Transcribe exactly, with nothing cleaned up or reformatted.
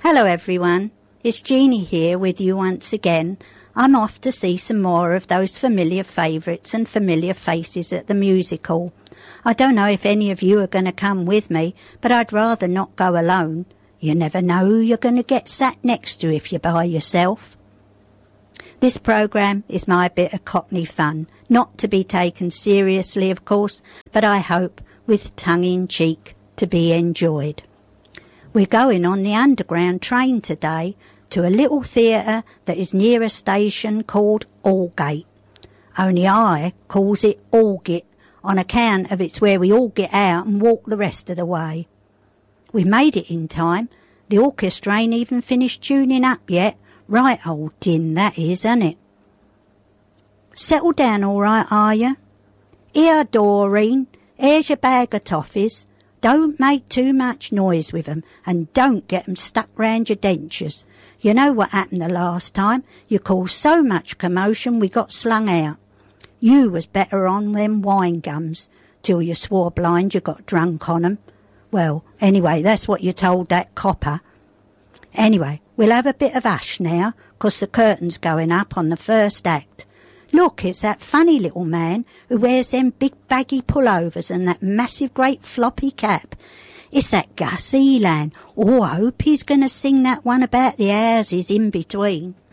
Hello everyone, it's Jeannie here with you once again. I'm off to see some more of those familiar favourites and familiar faces at the music hall. I don't know if any of you are going to come with me, but I'd rather not go alone. You never know who you're going to get sat next to if you're by yourself. This programme is my bit of Cockney fun, not to be taken seriously of course, but I hope with tongue-in-cheek to be enjoyed. We're going on the Underground train today to a little theatre that is near a station called Aldgate. Only I calls it Allgit on account of it's where we all get out and walk the rest of the way. We made it in time. The orchestra ain't even finished tuning up yet. Right old din that is, ain't it? Settled down all right, are you? Here, Doreen, here's your bag of toffees. Don't make too much noise with 'em, and don't get 'em stuck round your dentures. You know what happened the last time? You caused so much commotion we got slung out. You was better on them wine gums, till you swore blind you got drunk on 'em. Well, anyway, that's what you told that copper. Anyway, we'll have a bit of hush now, 'cause the curtain's going up on the first act. Look, it's that funny little man who wears them big baggy pullovers and that massive great floppy cap. It's that Gus Elan. Oh, I hope he's going to sing that one about the houses in between.